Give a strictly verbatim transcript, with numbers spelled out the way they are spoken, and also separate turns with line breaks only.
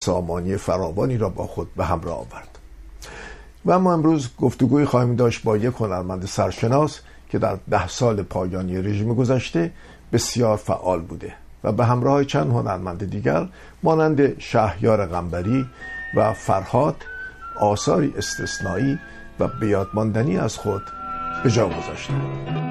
سامانی فراوانی را با خود به همراه آورد. و اما امروز گفتگوی خواهیم داشت با یک هنرمند سرشناس که در ده سال پایانی رژیم گذشته بسیار فعال بوده و به همراه چند هنرمند دیگر مانند شهریار قنبری و فرهاد آثاری استثنایی و بیادماندنی از خود به جا گذاشته.